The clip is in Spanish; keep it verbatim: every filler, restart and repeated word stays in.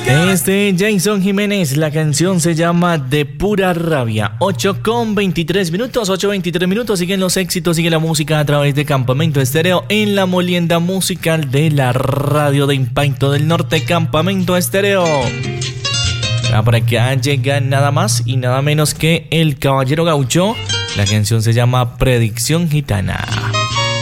Este Jason Jiménez, la canción se llama De Pura Rabia. ocho con veintitrés minutos, ocho veintitrés minutos. Siguen los éxitos, sigue la música a través de Campamento Estéreo en la molienda musical de la radio de Impacto del Norte, Campamento Estéreo. Por acá llega nada más y nada menos que El Caballero Gaucho. La canción se llama Predicción Gitana.